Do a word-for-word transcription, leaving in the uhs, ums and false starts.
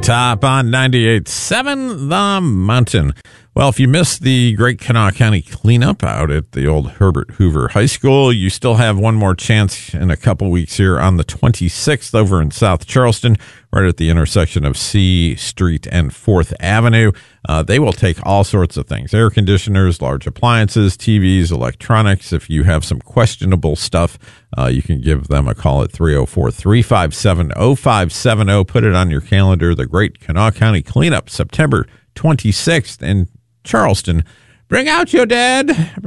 Top on ninety-eight point seven The Mountain. Well, if you missed the Great Kanawha County cleanup out at the old Herbert Hoover High School, you still have one more chance in a couple weeks here on the twenty-sixth over in South Charleston, right at the intersection of C Street and fourth Avenue. Uh, they will take all sorts of things, air conditioners, large appliances, T Vs, electronics. If you have some questionable stuff, uh, you can give them a call at three oh four, three five seven, oh five seven oh. Put it on your calendar. The Great Kanawha County Cleanup, September twenty-sixth in Charleston. Bring out your dead.